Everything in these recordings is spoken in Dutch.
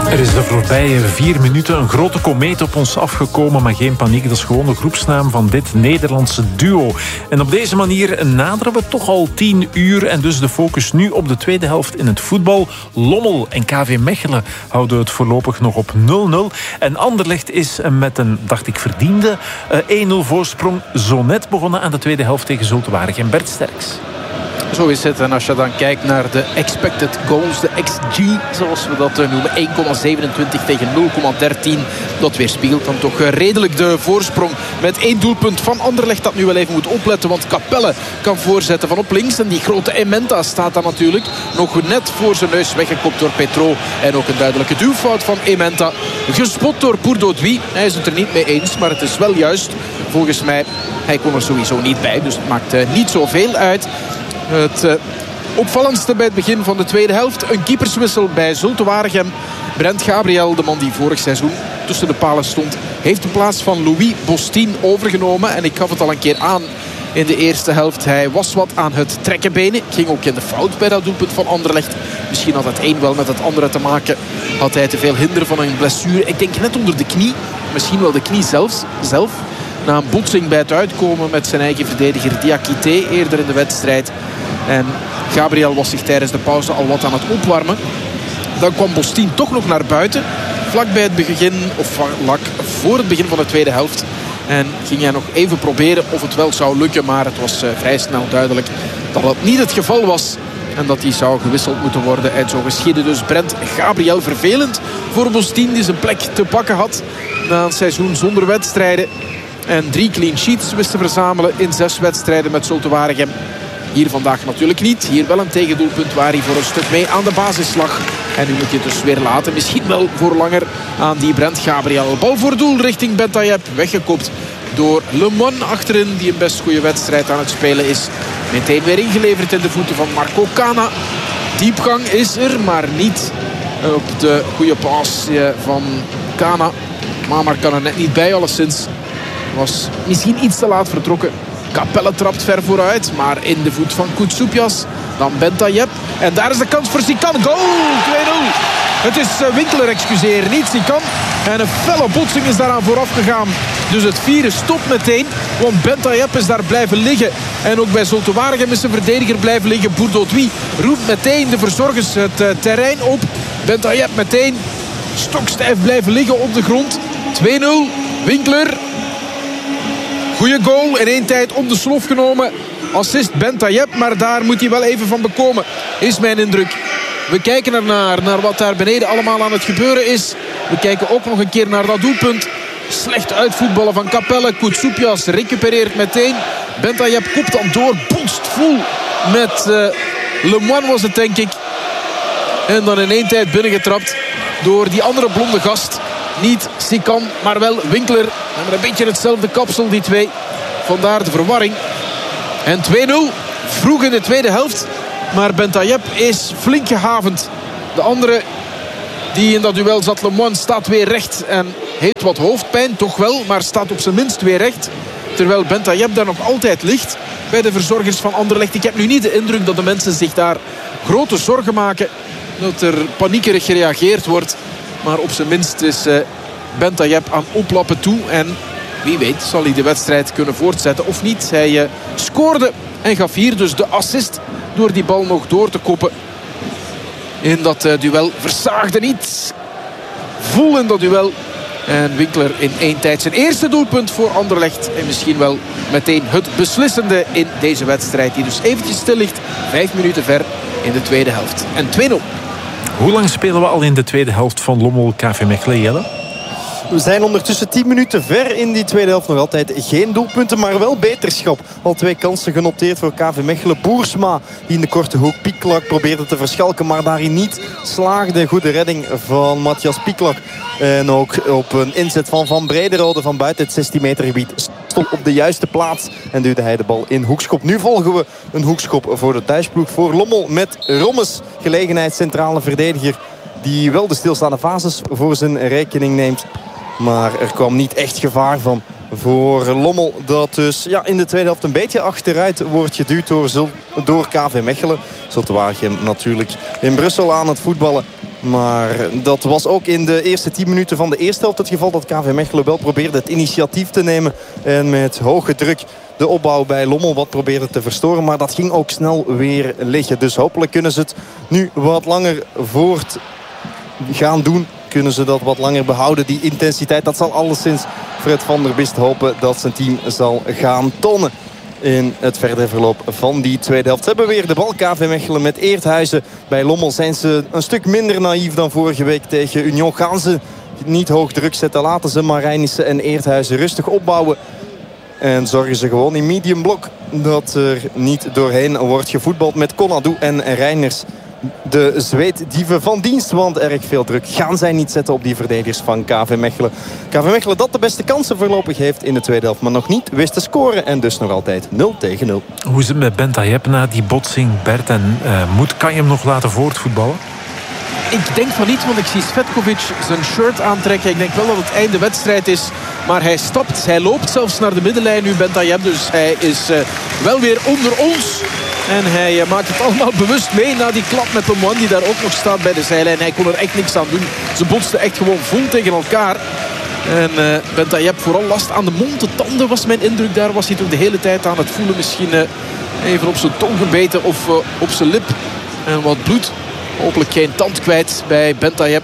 Er is de voorbije 4 minuten een grote komeet op ons afgekomen, maar geen paniek. Dat is gewoon de groepsnaam van dit Nederlandse duo. En op deze manier naderen we toch al 10 uur. En dus de focus nu op de tweede helft in het voetbal. Lommel en KV Mechelen houden het voorlopig nog op 0-0. En Anderlecht is met een, dacht ik, verdiende 1-0 voorsprong zo net begonnen aan de tweede helft tegen Zulte Waregem. Bert Sterks. Zo is het. En als je dan kijkt naar de expected goals, de XG, zoals we dat noemen, 1,27 tegen 0,13. Dat weerspiegelt dan toch redelijk de voorsprong. Met 1 doelpunt van Anderlecht dat nu wel even moet opletten. Want Capelle kan voorzetten van op links. En die grote Ementa staat dan natuurlijk nog net voor zijn neus, weggekopt door Petro. En ook een duidelijke duwfout van Ementa. Gespot door Bourdodouis. Hij is het er niet mee eens, maar het is wel juist. Volgens mij, hij kon er sowieso niet bij. Dus het maakt niet zoveel uit. Het opvallendste bij het begin van de tweede helft. Een keeperswissel bij Zulte Waregem. Brent Gabriel, de man die vorig seizoen tussen de palen stond, heeft de plaats van Louis Bostin overgenomen. En ik gaf het al een keer aan in de eerste helft. Hij was wat aan het trekkenbenen. Ging ook in de fout bij dat doelpunt van Anderlecht. Misschien had het een wel met het andere te maken. Had hij te veel hinder van een blessure. Ik denk net onder de knie. Misschien wel de knie zelf. Na een botsing bij het uitkomen met zijn eigen verdediger Diakité eerder in de wedstrijd. En Gabriel was zich tijdens de pauze al wat aan het opwarmen. Dan kwam Bostin toch nog naar buiten. Vlak bij het begin, of vlak voor het begin van de tweede helft. En ging hij nog even proberen of het wel zou lukken. Maar het was vrij snel duidelijk dat het niet het geval was. En dat hij zou gewisseld moeten worden. En zo geschiedde dus Brent Gabriel. Vervelend voor Bostin die zijn plek te pakken had na een seizoen zonder wedstrijden. En 3 clean sheets wist te verzamelen in 6 wedstrijden met Zulte Waregem. Hier vandaag natuurlijk niet. Hier wel een tegendoelpunt waar hij voor een stuk mee aan de basis lag. En nu moet je het dus weer laten. Misschien wel voor langer aan die Brent Gabriel. Bal voor doel richting Bentayeb. Weggekopt door Le Moine achterin. Die een best goede wedstrijd aan het spelen is. Meteen weer ingeleverd in de voeten van Marco Cana. Diepgang is er, maar niet op de goede paas van Cana. Mamar kan er net niet bij alleszins. Was misschien iets te laat vertrokken. Capelle trapt ver vooruit, maar in de voet van Koutsoupias. Dan Bentayeb. En daar is de kans voor Sikan. Goal! 2-0. Het is Winkler, excuseer, niet Sikan. En een felle botsing is daaraan vooraf gegaan. Dus het vieren stopt meteen. Want Bentayeb is daar blijven liggen. En ook bij Zulte Waregem is een verdediger blijven liggen. Bourdodouis roept meteen de verzorgers het terrein op. Bentayeb meteen stokstijf blijven liggen op de grond. 2-0. Winkler. Goeie goal. In 1 tijd om de slof genomen. Assist Bentayeb. Maar daar moet hij wel even van bekomen. Is mijn indruk. We kijken ernaar. Naar wat daar beneden allemaal aan het gebeuren is. We kijken ook nog een keer naar dat doelpunt. Slecht uitvoetballen van Capelle. Koutsoupias recupereert meteen. Bentayeb kopt dan door. Botst vol met Le Moine was het denk ik. En dan in 1 tijd binnengetrapt door die andere blonde gast. Niet Sikan, maar wel Winkler. Hebben een beetje hetzelfde kapsel, die twee. Vandaar de verwarring. En 2-0. Vroeg in de tweede helft. Maar Bentayeb is flink gehavend. De andere die in dat duel zat, Le Moine, staat weer recht. En heeft wat hoofdpijn, toch wel. Maar staat op zijn minst weer recht. Terwijl Bentayeb daar nog altijd ligt. Bij de verzorgers van Anderlecht. Ik heb nu niet de indruk dat de mensen zich daar grote zorgen maken. Dat er paniekerig gereageerd wordt. Maar op zijn minst is Bentayeb aan oplappen toe. En wie weet zal hij de wedstrijd kunnen voortzetten of niet. Hij scoorde en gaf hier dus de assist door die bal nog door te koppen. In dat duel versaagde niet. Vol in dat duel. En Winkler in 1 tijd zijn eerste doelpunt voor Anderlecht. En misschien wel meteen het beslissende in deze wedstrijd. Die dus eventjes stil ligt. 5 minuten ver in de tweede helft. En 2-0. Hoe lang spelen we al in de tweede helft van Lommel KV Mechelen, Jelle? We zijn ondertussen 10 minuten ver in die tweede helft. Nog altijd geen doelpunten, maar wel beterschap. Al 2 kansen genoteerd voor KV Mechelen. Boersma, die in de korte hoek Pieklak probeerde te verschalken, maar daarin niet slaagde. Goede redding van Matthias Pieklak. En ook op een inzet van Van Brederode van buiten het 16 meter gebied. Stond op de juiste plaats en duwde hij de bal in hoekschop. Nu volgen we een hoekschop voor de thuisploeg. Voor Lommel met Rommes, gelegenheidscentrale verdediger. Die wel de stilstaande fases voor zijn rekening neemt. Maar er kwam niet echt gevaar van voor Lommel. Dat dus in de tweede helft een beetje achteruit wordt geduwd door KV Mechelen. Zulte Waregem natuurlijk in Brussel aan het voetballen. Maar dat was ook in de eerste 10 minuten van de eerste helft het geval. Dat KV Mechelen wel probeerde het initiatief te nemen. En met hoge druk de opbouw bij Lommel wat probeerde te verstoren. Maar dat ging ook snel weer liggen. Dus hopelijk kunnen ze het nu wat langer voort gaan doen. Kunnen ze dat wat langer behouden. Die intensiteit, dat zal alleszins Fred van der Bist hopen dat zijn team zal gaan tonen in het verdere verloop van die tweede helft. Ze hebben weer de bal, KV Mechelen met Eerthuizen. Bij Lommel zijn ze een stuk minder naïef dan vorige week tegen Union. Gaan ze niet hoog druk zetten. Laten ze Marijnissen en Eerthuizen rustig opbouwen. En zorgen ze gewoon in medium blok dat er niet doorheen wordt gevoetbald met Konadu en Reiners. De zweetdieven van dienst, want erg veel druk gaan zij niet zetten op die verdedigers van KV Mechelen. KV Mechelen dat de beste kansen voorlopig heeft in de tweede helft, maar nog niet wist te scoren en dus nog altijd 0-0. Hoe is het met Bentayeb na die botsing, Bert? En kan je hem nog laten voortvoetballen? Ik denk van niet, want ik zie Svetkovic zijn shirt aantrekken. Ik denk wel dat het einde wedstrijd is. Maar hij stapt, hij loopt zelfs naar de middenlijn nu, Bentayeb. Dus hij is wel weer onder ons. En hij maakt het allemaal bewust mee na die klap met Lemoine, die daar ook nog staat bij de zijlijn. Hij kon er echt niks aan doen. Ze botsten echt gewoon vol tegen elkaar. En Bentayeb vooral last aan de mond. De tanden was mijn indruk. Daar was hij toch de hele tijd aan het voelen. Misschien even op zijn tong gebeten of op zijn lip. En wat bloed. Hopelijk geen tand kwijt bij Bentayeb.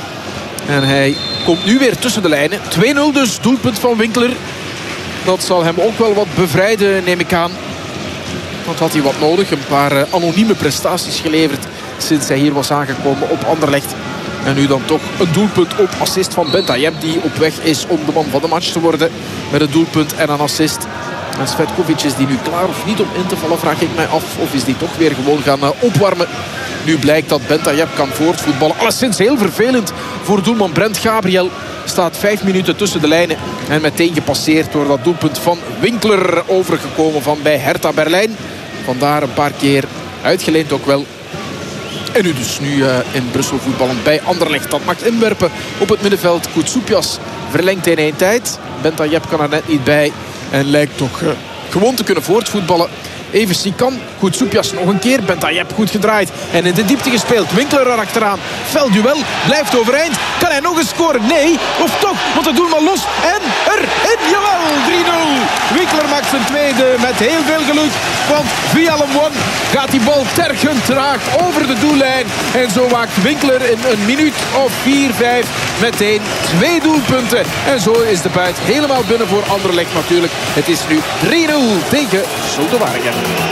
En hij komt nu weer tussen de lijnen. 2-0 dus, doelpunt van Winkler. Dat zal hem ook wel wat bevrijden, neem ik aan. Want had hij wat nodig. Een paar anonieme prestaties geleverd sinds hij hier was aangekomen op Anderlecht. En nu dan toch een doelpunt op assist van Bentayeb, die op weg is om de man van de match te worden. Met een doelpunt en een assist. En Svetkovic, is die nu klaar of niet om in te vallen, vraag ik mij af. Of is die toch weer gewoon gaan opwarmen. Nu blijkt dat Bentayeb kan voortvoetballen. Alleszins heel vervelend voor doelman Brent Gabriel. Staat 5 minuten tussen de lijnen. En meteen gepasseerd door dat doelpunt van Winkler, overgekomen van bij Hertha Berlijn. Vandaar een paar keer uitgeleend ook wel. En nu dus in Brussel voetballen bij Anderlecht. Dat maakt inwerpen op het middenveld. Koutsoupias verlengt in 1 tijd. Bentayeb kan er net niet bij. En lijkt toch gewoon te kunnen voortvoetballen. Even Sikan, Koutsoupias nog een keer. Bentayeb goed gedraaid en in de diepte gespeeld. Winkler erachteraan. Fel duel, blijft overeind. Kan hij nog eens scoren? Nee, of toch? Want de doelman los en erin. Jawel, 3-0. Winkler maakt zijn tweede met heel veel geluk. Want via Lemoine gaat die bal tergend traag over de doellijn. En zo maakt Winkler in een minuut of 4-5 meteen 2 doelpunten. En zo is de buit helemaal binnen voor Anderlecht natuurlijk. Het is nu 3-0 tegen Zulte Waregem.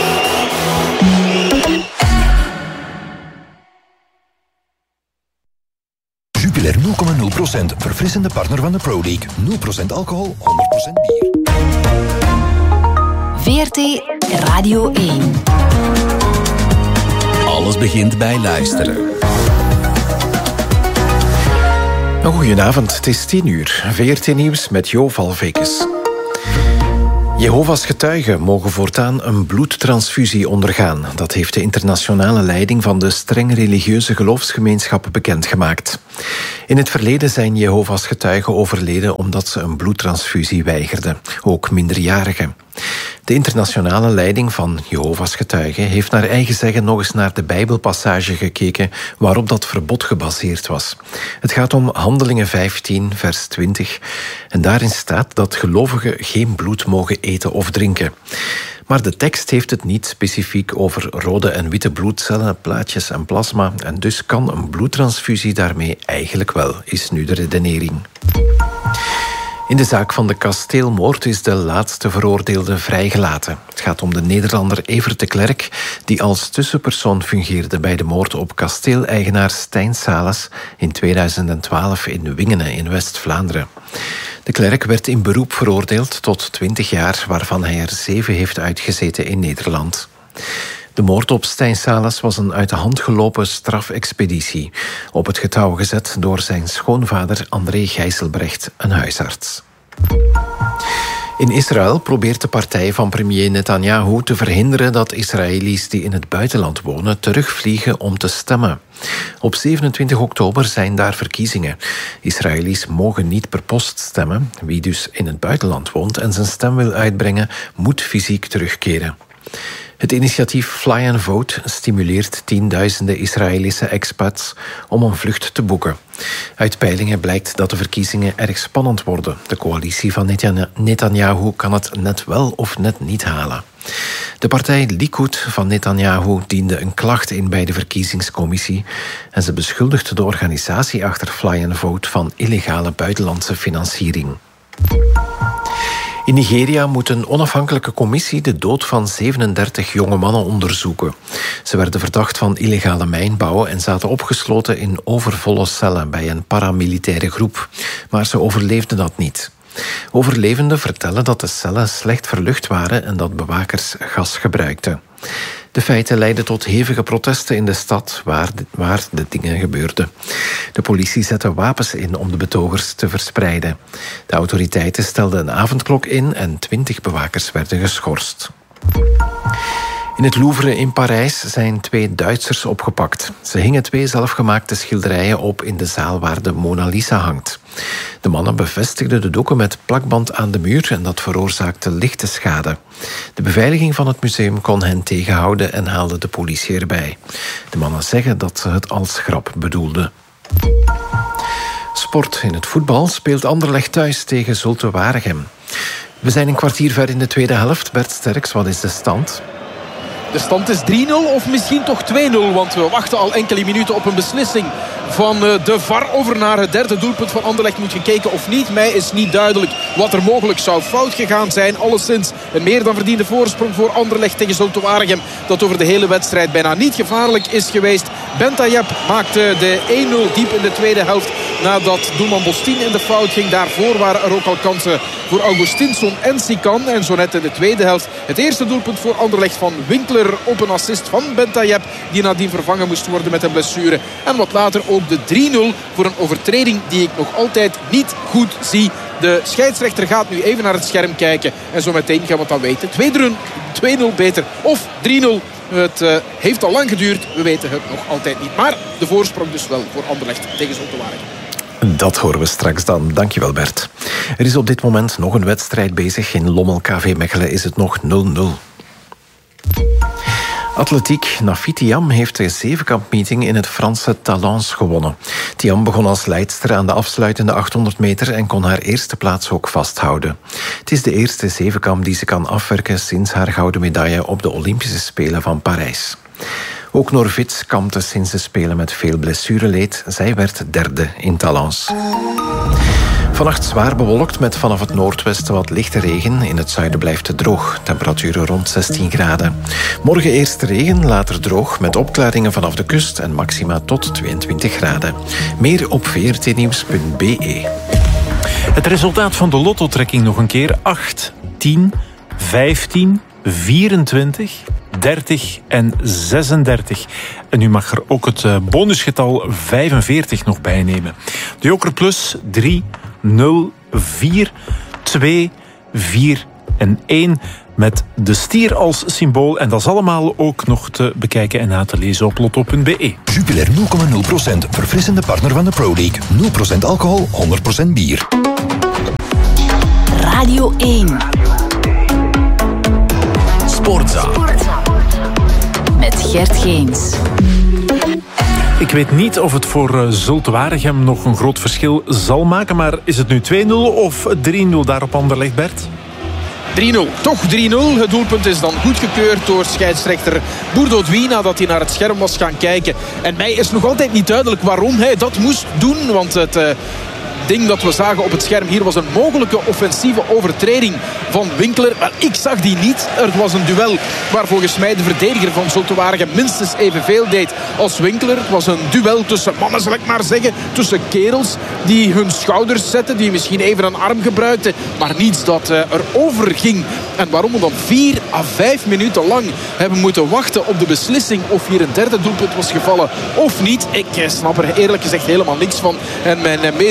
Jupiler 0,0%. Verfrissende partner van de Pro League. 0% alcohol, 100% bier. VRT Radio 1. Alles begint bij luisteren. Goedenavond, het is 10:00. VRT Nieuws met Jo Valvekes. Jehovah's getuigen mogen voortaan een bloedtransfusie ondergaan. Dat heeft de internationale leiding van de streng religieuze geloofsgemeenschap bekendgemaakt. In het verleden zijn Jehovah's getuigen overleden omdat ze een bloedtransfusie weigerden, ook minderjarigen. De internationale leiding van Jehovah's getuigen heeft naar eigen zeggen nog eens naar de Bijbelpassage gekeken waarop dat verbod gebaseerd was. Het gaat om Handelingen 15, vers 20. En daarin staat dat gelovigen geen bloed mogen eten of drinken. Maar de tekst heeft het niet specifiek over rode en witte bloedcellen, plaatjes en plasma. En dus kan een bloedtransfusie daarmee eigenlijk wel, is nu de redenering. In de zaak van de kasteelmoord is de laatste veroordeelde vrijgelaten. Het gaat om de Nederlander Evert de Klerk, die als tussenpersoon fungeerde bij de moord op kasteeleigenaar Stijn Salas in 2012 in Wingenen in West-Vlaanderen. De Klerk werd in beroep veroordeeld tot 20 jaar, waarvan hij er 7 heeft uitgezeten in Nederland. De moord op Stijn Salas was een uit de hand gelopen strafexpeditie, op het getouw gezet door zijn schoonvader André Gijselbrecht, een huisarts. In Israël probeert de partij van premier Netanyahu te verhinderen dat Israëli's die in het buitenland wonen terugvliegen om te stemmen. Op 27 oktober zijn daar verkiezingen. Israëli's mogen niet per post stemmen. Wie dus in het buitenland woont en zijn stem wil uitbrengen, moet fysiek terugkeren. Het initiatief Fly and Vote stimuleert tienduizenden Israëlische expats om een vlucht te boeken. Uit peilingen blijkt dat de verkiezingen erg spannend worden. De coalitie van Netanyahu kan het net wel of net niet halen. De partij Likud van Netanyahu diende een klacht in bij de verkiezingscommissie en ze beschuldigt de organisatie achter Fly and Vote van illegale buitenlandse financiering. In Nigeria moet een onafhankelijke commissie de dood van 37 jonge mannen onderzoeken. Ze werden verdacht van illegale mijnbouw en zaten opgesloten in overvolle cellen bij een paramilitaire groep. Maar ze overleefden dat niet. Overlevenden vertellen dat de cellen slecht verlucht waren en dat bewakers gas gebruikten. De feiten leidden tot hevige protesten in de stad waar de dingen gebeurden. De politie zette wapens in om de betogers te verspreiden. De autoriteiten stelden een avondklok in en 20 bewakers werden geschorst. In het Louvre in Parijs zijn 2 Duitsers opgepakt. Ze hingen 2 zelfgemaakte schilderijen op in de zaal waar de Mona Lisa hangt. De mannen bevestigden de doeken met plakband aan de muur en dat veroorzaakte lichte schade. De beveiliging van het museum kon hen tegenhouden en haalde de politie erbij. De mannen zeggen dat ze het als grap bedoelden. Sport. In het voetbal speelt Anderlecht thuis tegen Zulte Waregem. We zijn een kwartier ver in de tweede helft. Bert Sterks, wat is de stand? De stand is 3-0 of misschien toch 2-0. Want we wachten al enkele minuten op een beslissing van de VAR over naar het derde doelpunt van Anderlecht moet gekeken of niet. Mij is niet duidelijk wat er mogelijk zou fout gegaan zijn. Alleszins een meer dan verdiende voorsprong voor Anderlecht tegen Zulte Waregem. Dat over de hele wedstrijd bijna niet gevaarlijk is geweest. Bentayeb maakte de 1-0 diep in de tweede helft nadat doelman Bostin in de fout ging. Daarvoor waren er ook al kansen voor Augustinsson en Sikan. En zo net in de tweede helft het eerste doelpunt voor Anderlecht van Winkler op een assist van Bentayeb, die nadien vervangen moest worden met een blessure. En wat later ook de 3-0 voor een overtreding die ik nog altijd niet goed zie. De scheidsrechter gaat nu even naar het scherm kijken en zo meteen gaan we het dan weten. 2-0 beter of 3-0. Het heeft al lang geduurd, we weten het nog altijd niet. Maar de voorsprong dus wel voor Anderlecht tegen Zulte Waregem. Dat horen we straks dan. Dankjewel Bert. Er is op dit moment nog een wedstrijd bezig. In Lommel KV Mechelen is het nog 0-0. Atletiek. Nafi Thiam heeft de zevenkampmeeting in het Franse Talence gewonnen. Thiam begon als leidster aan de afsluitende 800 meter en kon haar eerste plaats ook vasthouden. Het is de eerste zevenkamp die ze kan afwerken sinds haar gouden medaille op de Olympische Spelen van Parijs. Ook Norvits kampte sinds de Spelen met veel blessureleed. Zij werd derde in Talence. Vannacht zwaar bewolkt met vanaf het noordwesten wat lichte regen. In het zuiden blijft het droog. Temperaturen rond 16 graden. Morgen eerst regen, later droog met opklaringen vanaf de kust en maxima tot 22 graden. Meer op vrtnieuws.be. Het resultaat van de lotto-trekking nog een keer. 8, 10, 15, 24, 30 en 36. En u mag er ook het bonusgetal 45 nog bij nemen. De Joker Plus 3, 0, 4, 2, 4 en 1 met de stier als symbool. En dat is allemaal ook nog te bekijken en na te lezen op lotto.be. Jupiler 0,0%. Verfrissende partner van de Pro League. 0% alcohol, 100% bier. Radio 1. Sportza. Met Gert Geens. Ik weet niet of het voor Zulte Waregem nog een groot verschil zal maken. Maar is het nu 2-0 of 3-0 daar op Anderlecht, Bert? 3-0. Toch 3-0. Het doelpunt is dan goedgekeurd door scheidsrechter Bourdoudoui nadat hij naar het scherm was gaan kijken. En mij is nog altijd niet duidelijk waarom hij dat moest doen. Want het ding dat we zagen op het scherm hier was een mogelijke offensieve overtreding van Winkler. Maar ik zag die niet. Er was een duel waar volgens mij de verdediger van Zulte Waregem minstens evenveel deed als Winkler. Het was een duel tussen mannen, zal ik maar zeggen. Tussen kerels die hun schouders zetten, die misschien even een arm gebruikten. Maar niets dat erover ging. En waarom we dan 4 à 5 minuten lang hebben moeten wachten op de beslissing of hier een derde doelpunt was gevallen of niet. Ik snap er eerlijk gezegd helemaal niks van. En mijn medecommentatoren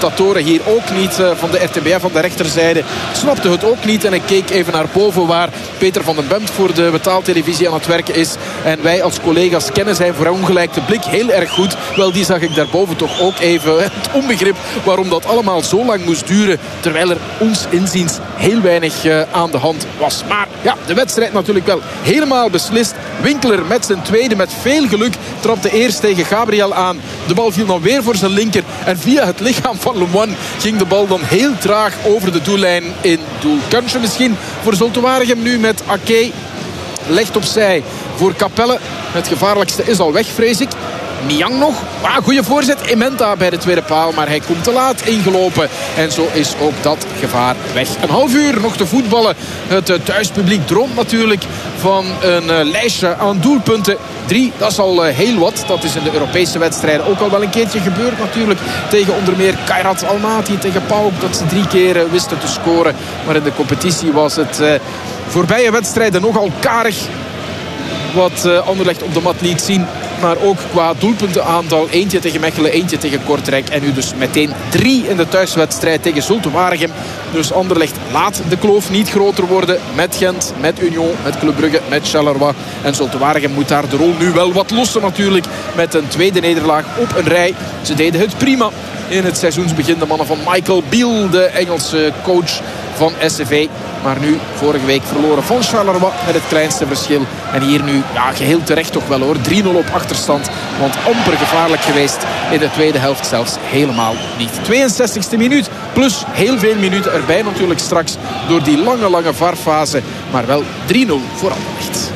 commentatoren hier ook niet van de RTBF van de rechterzijde snapten het ook niet. En ik keek even naar boven waar Peter van den Bemt voor de betaaltelevisie aan het werken is. En wij als collega's kennen zijn verongelijkte blik heel erg goed. Wel, die zag ik daarboven toch ook even. Het onbegrip waarom dat allemaal zo lang moest duren. Terwijl er ons inziens heel weinig aan de hand was. Maar ja, de wedstrijd natuurlijk wel helemaal beslist. Winkler met zijn tweede met veel geluk trapte eerst tegen Gabriel aan. De bal viel dan weer voor zijn linker. En via het lichaam van Lemoine ging de bal dan heel traag over de doellijn in doel. Kansje misschien voor Zulte Waregem nu met Ake. Legt opzij voor Capelle. Het gevaarlijkste is al weg, vrees ik. Niang nog. Goede voorzet. Ementa bij de tweede paal. Maar hij komt te laat ingelopen. En zo is ook dat gevaar weg. Een half uur nog te voetballen. Het thuispubliek droomt natuurlijk van een lijstje aan doelpunten. 3, dat is al heel wat. Dat is in de Europese wedstrijden ook al wel een keertje gebeurd natuurlijk. Tegen onder meer Kairat Almaty, tegen PAOK. Dat ze 3 keer wisten te scoren. Maar in de competitie was het voorbije wedstrijden nogal karig. Wat Anderlecht op de mat liet zien. Maar ook qua doelpuntenaantal. Eentje tegen Mechelen, eentje tegen Kortrijk. En nu dus meteen 3 in de thuiswedstrijd tegen Zulte Waregem. Dus Anderlecht laat de kloof niet groter worden. Met Gent, met Union, met Club Brugge, met Charleroi. En Zulte Waregem moet daar de rol nu wel wat lossen natuurlijk. Met een tweede nederlaag op een rij. Ze deden het prima in het seizoensbegin. De mannen van Michael Beale, de Engelse coach van SCV. Maar nu vorige week verloren van Charleroi met het kleinste verschil. En hier nu geheel terecht toch wel hoor. 3-0 op achterstand. Want amper gevaarlijk geweest in de tweede helft zelfs helemaal niet. 62e minuut plus heel veel minuten erbij natuurlijk straks door die lange VAR-fase. Maar wel 3-0 voor Anderlecht.